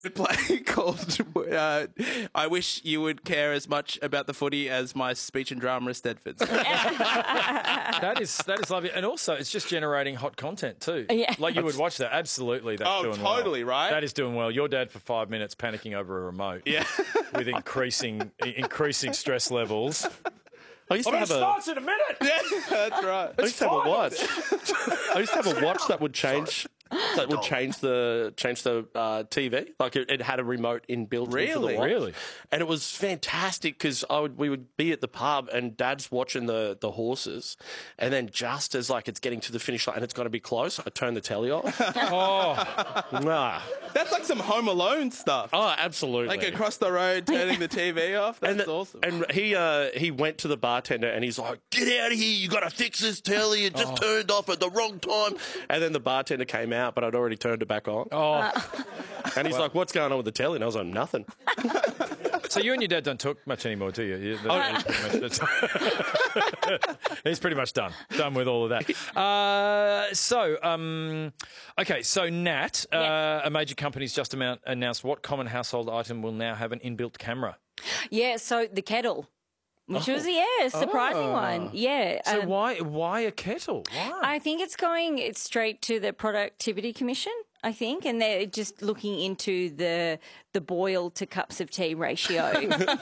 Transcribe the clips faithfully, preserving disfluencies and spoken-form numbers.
play called uh, I Wish You Would Care As Much About the Footy As My Speech and Drama Stedfords. That is that is lovely. And also, it's just generating hot content too. Yeah. Like you would watch that. Absolutely. That's Oh, doing totally, well. right? That is doing well. Your dad for five minutes panicking over a remote. Yeah. With increasing increasing stress levels. I used I'm to going to have a, start in a minute. Yeah, that's right. I used to have a watch. I used to have a watch that would change. That would change the change the uh, T V. Like it, it had a remote inbuilt into Really? the watch. Really? And it was fantastic because I would we would be at the pub and Dad's watching the the horses, and then just as like it's getting to the finish line and it's going to be close, I turn the telly off. Oh, Nah. That's like some Home Alone stuff. Oh, absolutely. Like across the road, turning the T V off. That's and the- awesome. And he uh, he went to the bartender and he's like, "Get out of here! You got to fix this telly. It just turned off at the wrong time." And then the bartender came out, but I'd already turned it back on. oh. And he's like, "What's going on with the telly?" And I was like, "Nothing." So you and your dad don't talk much anymore, do you? you that's- He's pretty much done. Done with all of that. Uh, so, um, okay, so Nat, uh, Yeah. a major company's just amount, announced what common household item will now have an inbuilt camera. Yeah, so the kettle, which was, yeah, a surprising Oh. one. Yeah. So um, why why a kettle? Why? I think it's going it's straight to the Productivity Commission, I think, and they're just looking into the the boil to cups of tea ratio.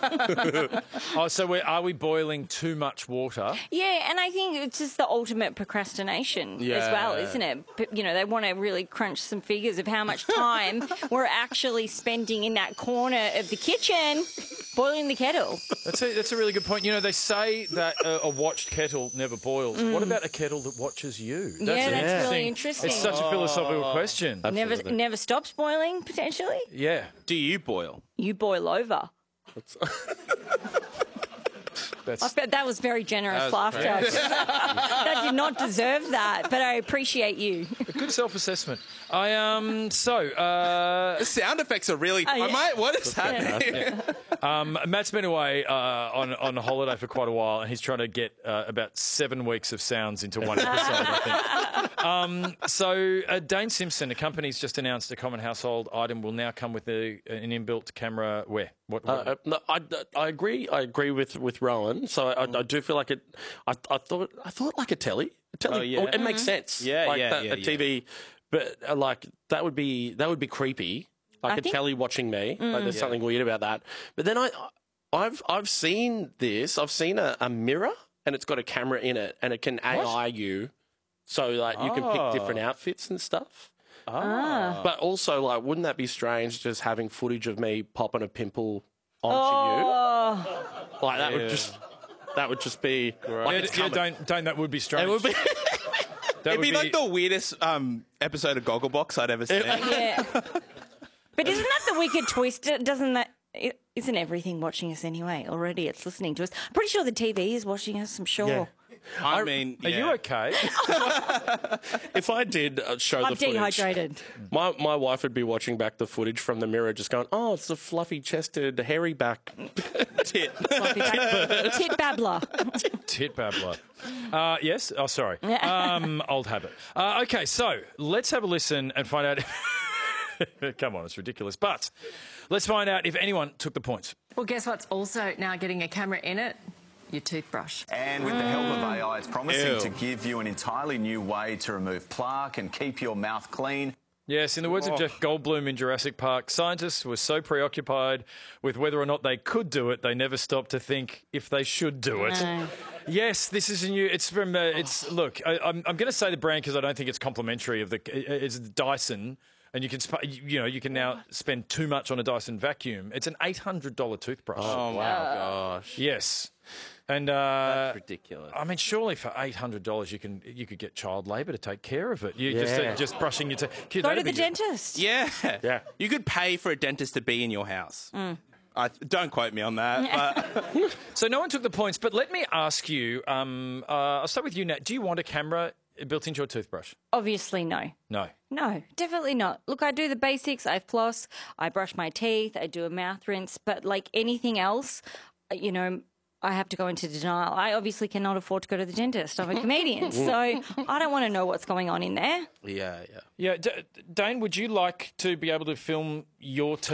Oh, so we're, are we boiling too much water? Yeah, and I think it's just the ultimate procrastination as Yeah. well, isn't it? But, you know, they want to really crunch some figures of how much time we're actually spending in that corner of the kitchen boiling the kettle. That's a, that's a really good point. You know, they say that a, a watched kettle never boils. What about a kettle that watches you? Mm. Yeah, that's an really interesting. It's such a philosophical question. Never, never stops boiling, potentially. Yeah. Do you boil? You boil over. That's, I bet that was very generous That was laughter. That did not deserve that, but I appreciate you. good self-assessment. I um so uh, The sound effects are really... Oh, yeah. I might, what is happening? um, Matt's been away uh, on on holiday for quite a while, and he's trying to get uh, about seven weeks of sounds into one episode. I think. Um, so uh, Dane Simpson, a company's just announced a common household item will now come with a, an inbuilt camera. Where? What? what? Uh, no, I, I agree. I agree with, with Rowan. So I, I do feel like it. I, I thought I thought like a telly. A telly. Oh, yeah. It makes sense. Yeah, like yeah, that, yeah, a T V, but uh, like that would be that would be creepy. Like I a think- telly watching me. Like there's something weird about that. But then I, I've I've seen this. I've seen a, a mirror and it's got a camera in it and it can A I you, so like you can pick different outfits and stuff. Ah. But also, like, wouldn't that be strange just having footage of me popping a pimple onto Oh, you? Like that would just that would just be like yeah, it's yeah, coming. don't don't that would be strange. It would be. That It'd would be like the weirdest um, episode of Gogglebox I'd ever seen. yeah. But isn't that the wicked twist? Doesn't that... Isn't everything watching us anyway already? It's listening to us. I'm pretty sure the T V is watching us, I'm sure. Yeah. I mean, Are yeah. you okay? If I did uh, show I'm the footage, dehydrated. my my wife would be watching back the footage from the mirror, just going, "Oh, it's the fluffy-chested, hairy back tit." Tit babbler. Tit babbler. Uh, yes? Oh, sorry. Um, old habit. Uh, okay, so let's have a listen and find out. Come on, it's ridiculous. But let's find out if anyone took the points. Well, guess what's also now getting a camera in it? Your toothbrush. And with the help of A I, it's promising Ew. to give you an entirely new way to remove plaque and keep your mouth clean. Yes, in the words of Jeff Goldblum in Jurassic Park, scientists were so preoccupied with whether or not they could do it, they never stopped to think if they should do it. No. Yes, this is a new. It's from. Uh, it's look. I, I'm, I'm going to say the brand because I don't think it's complimentary of the. It's Dyson, and you can. sp- You know, you can now spend too much on a Dyson vacuum. It's an eight hundred dollar toothbrush. Oh, my gosh. Yes, and uh, That's ridiculous. I mean, surely for eight hundred dollars you can you could get child labour to take care of it. You just Yeah. uh, just brushing your teeth. Kid, Go to that'd the be good. dentist. Yeah. Yeah. You could pay for a dentist to be in your house. I, don't quote me on that. But So no one took the points, but let me ask you. Um, uh, I'll start with you, Nat. Do you want a camera built into your toothbrush? Obviously, no. No. No, definitely not. Look, I do the basics. I floss, I brush my teeth, I do a mouth rinse, but like anything else, you know, I have to go into denial. I obviously cannot afford to go to the dentist. I'm a comedian, so I don't want to know what's going on in there. yeah, yeah. Yeah, D- Dane, would you like to be able to film your teeth?